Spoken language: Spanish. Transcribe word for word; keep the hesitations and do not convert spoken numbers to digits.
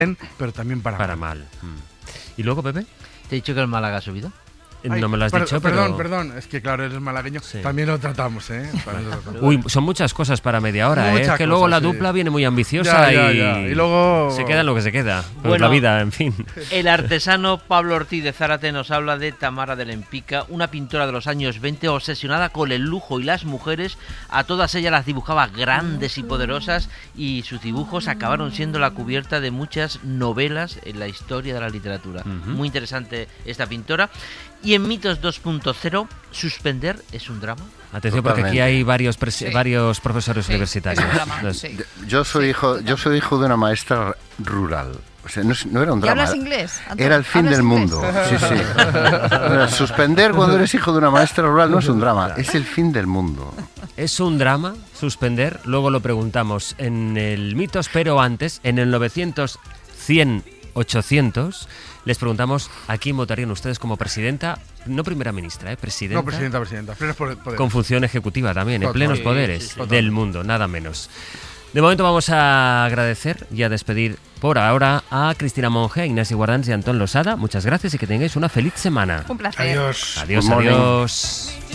pero también para, para mal. mal. ¿Y luego, Pepe? ¿Te he dicho que el Málaga ha subido? Ay, no me lo has per- dicho, perdón, pero... Perdón, es que claro, eres malagueño. Sí. También lo tratamos, ¿eh? También lo tratamos. Uy, son muchas cosas para media hora, ¿eh? Es que luego cosas, la sí. dupla viene muy ambiciosa ya, ya, y... ya. y luego... se queda en lo que se queda. Pues Bueno, la vida, en fin. El artesano Pablo Ortiz de Zárate nos habla de Tamara de Lempica, una pintora de los años veinte obsesionada con el lujo y las mujeres. A todas ellas las dibujaba grandes y poderosas y sus dibujos acabaron siendo la cubierta de muchas novelas en la historia de la literatura. Uh-huh. Muy interesante esta pintora. Y en Mitos dos punto cero, ¿suspender es un drama? Atención, porque aquí hay varios presi- Sí. varios profesores Sí, universitarios. es un drama, Los- sí. Yo soy hijo, yo soy hijo de una maestra rural. O sea, no, es- no era un ¿Y drama. hablas inglés, Antón? Era el fin ¿Hablas del inglés? mundo. Sí, sí. Bueno, suspender cuando eres hijo de una maestra rural no es un drama, es el fin del mundo. ¿Es un drama suspender? Luego lo preguntamos en el Mitos, pero antes, en el novecientos, cien, ochocientos, les preguntamos a quién votarían ustedes como presidenta, no primera ministra, ¿eh? Presidenta. No, presidenta, presidenta. Plenos poderes. Con función ejecutiva también, en Total. plenos Sí, poderes sí, sí. del mundo, nada menos. De momento vamos a agradecer y a despedir por ahora a Cristina Monge, a Ignasi Guardans y a Antón Losada. Muchas gracias y que tengáis una feliz semana. Un placer. Adiós. Adiós, Good morning. adiós.